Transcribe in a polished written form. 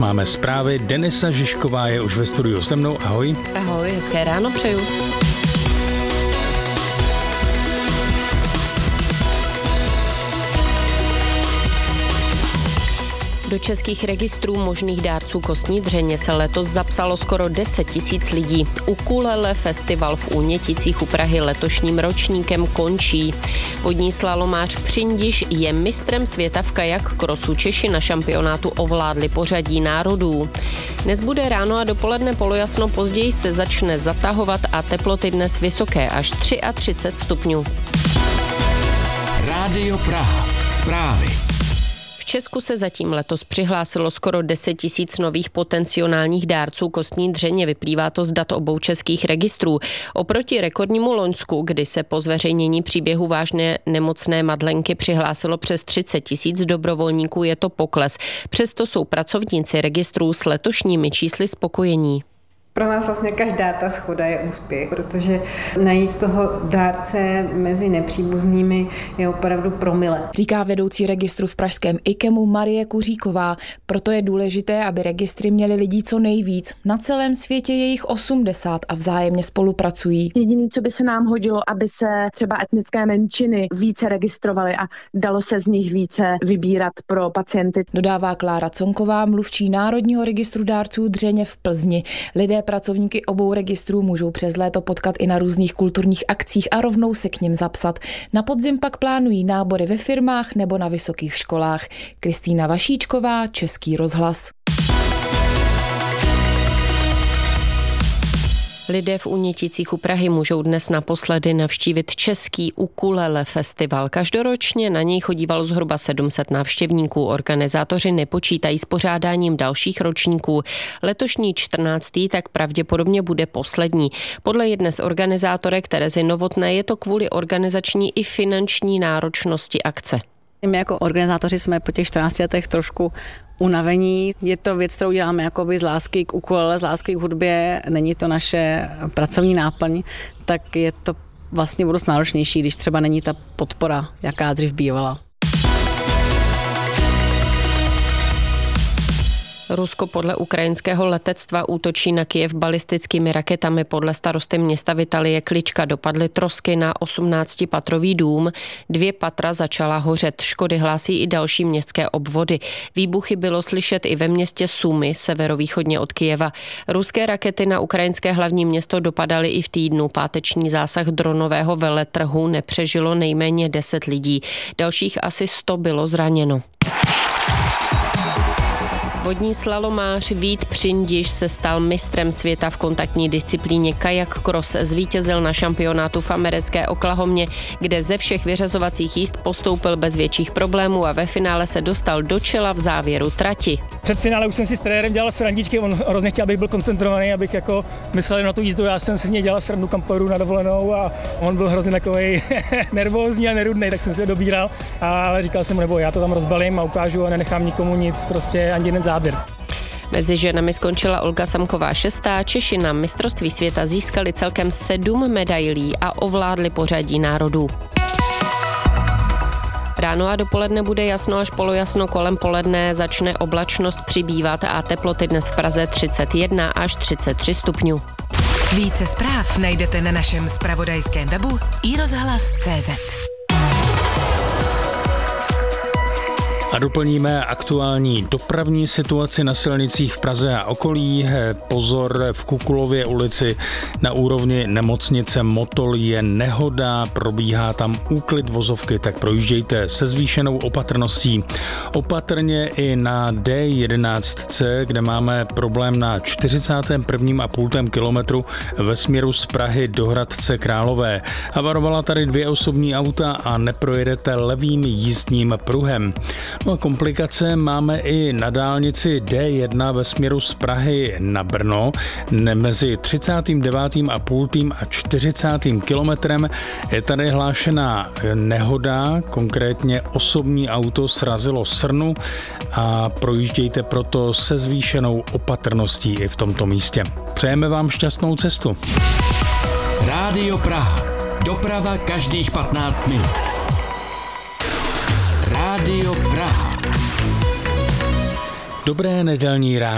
máme zprávy. Denisa Žižková je už ve studiu se mnou. Ahoj. Ahoj, hezké ráno přeju. Do českých registrů možných dárců kostní dřeně se letos zapsalo skoro 10 000 lidí. Ukulele festival v Úněticích u Prahy letošním ročníkem končí. Vodní slalomář Přindiš je mistrem světa v kajak krosu. Češi na šampionátu ovládli pořadí národů. Dnes bude ráno a dopoledne polojasno, později se začne zatahovat a teploty dnes vysoké až 33 stupňů. Rádio Praha. Zprávy. V Česku se zatím letos přihlásilo skoro 10 000 nových potenciálních dárců kostní dřeně, vyplývá to z dat obou českých registrů. Oproti rekordnímu loňsku, kdy se po zveřejnění příběhu vážné nemocné Madlenky přihlásilo přes 30 000 dobrovolníků, je to pokles. Přesto jsou pracovníci registrů s letošními čísly spokojení. Pro nás vlastně každá ta shoda je úspěch, protože najít toho dárce mezi nepříbuznými je opravdu promile. Říká vedoucí registru v pražském IKEMu Marie Kuříková. Proto je důležité, aby registry měly lidí co nejvíc. Na celém světě je jich 80 a vzájemně spolupracují. Jediné, co by se nám hodilo, aby se třeba etnické menšiny více registrovaly a dalo se z nich více vybírat pro pacienty. Dodává Klára Conková, mluvčí Národního registru dárců dřeně v Plzni. Lidé pracovníky obou registrů můžou přes léto potkat i na různých kulturních akcích a rovnou se k nim zapsat. Na podzim pak plánují nábory ve firmách nebo na vysokých školách. Kristýna Vašíčková, Český rozhlas. Lidé v Úněticích u Prahy můžou dnes naposledy navštívit český ukulele festival. Každoročně na něj chodívalo zhruba 700 návštěvníků. Organizátoři nepočítají s pořádáním dalších ročníků. Letošní 14. tak pravděpodobně bude poslední. Podle jedné z organizátorek Terezy Novotné je to kvůli organizační i finanční náročnosti akce. My jako organizátoři jsme po těch 14 letech trošku unavení. Je to věc, kterou děláme jakoby z lásky k ukulele, z lásky k hudbě, není to naše pracovní náplň, tak je to vlastně dost náročnější, když třeba není ta podpora, jaká dřív bývala. Rusko podle ukrajinského letectva útočí na Kyjev balistickými raketami. Podle starosty města Vitalie Klička dopadly trosky na 18patrový dům. 2 patra začala hořet. Škody hlásí i další městské obvody. Výbuchy bylo slyšet i ve městě Sumy, severovýchodně od Kyjeva. Ruské rakety na ukrajinské hlavní město dopadaly i v týdnu. Páteční zásah dronového veletrhu nepřežilo nejméně 10 lidí. Dalších asi 100 bylo zraněno. Vodní slalomář Vít Přindiš se stal mistrem světa v kontaktní disciplíně kajak cross. Zvítězil na šampionátu v americké Oklahomě, kde ze všech vyřazovacích jízd postoupil bez větších problémů a ve finále se dostal do čela v závěru trati. Před finále už jsem si s trenérem dělal srandičky, on hrozně chtěl, abych byl koncentrovaný, abych jako myslel na tu jízdu. Já jsem si z něj dělal srandu, kam pojedu na dovolenou a on byl hrozně takovej nervózní a nerudnej, tak jsem si ho dobíral, ale říkal jsem mu, nebo já to tam rozbalím a ukážu a nenechám nikomu nic, prostě ani jeden záběr. Mezi ženami skončila Olga Samková 6. Češi na mistrovství světa získali celkem 7 medailí a ovládli pořadí národů. Ráno a dopoledne bude jasno až polojasno, kolem poledne začne oblačnost přibývat a teploty dnes v Praze 31 až 33 stupňů. Více zpráv najdete na našem zpravodajském webu iRozhlas.cz. A doplníme aktuální dopravní situaci na silnicích v Praze a okolí. Pozor, v Kukulově ulici na úrovni nemocnice Motol je nehoda, probíhá tam úklid vozovky, tak projíždějte se zvýšenou opatrností. Opatrně i na D11, kde máme problém na 41,5 kilometru ve směru z Prahy do Hradce Králové. Havarovala tady 2 osobní auta a neprojedete levým jízdním pruhem. No a komplikace máme i na dálnici D1 ve směru z Prahy na Brno. Mezi 39,5 a 40 kilometrem je tady hlášená nehoda, konkrétně osobní auto srazilo srnu a projíždějte proto se zvýšenou opatrností i v tomto místě. Přejeme vám šťastnou cestu. Rádio Praha. Doprava každých 15 minut. Rádio Praha. Dobré nedělní ráno.